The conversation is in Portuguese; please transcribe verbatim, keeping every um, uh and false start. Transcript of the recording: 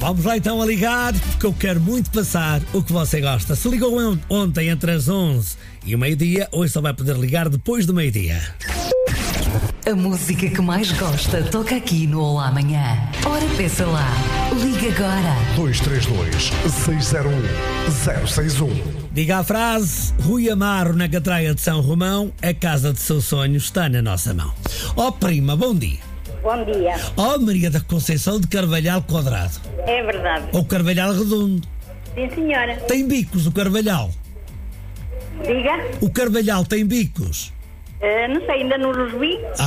Vamos lá então a ligar, porque eu quero muito passar o que você gosta. Se ligou on- ontem entre as onze e o meio-dia, hoje só vai poder ligar depois do meio-dia. A música que mais gosta toca aqui no Olá Amanhã. Ora, peça lá. Liga agora. dois três dois, seis zero um, zero seis um. Diga a frase: Rui Amaro na Catraia de São Romão, a casa de seus sonhos está na nossa mão. Ó prima, bom dia. Bom dia. Ó Maria da Conceição de Carvalhal Quadrado. É verdade. Ou Carvalhal Redondo. Sim, senhora. Tem bicos o Carvalhal? Diga. O Carvalhal tem bicos? Eh, não sei, ainda não os vi.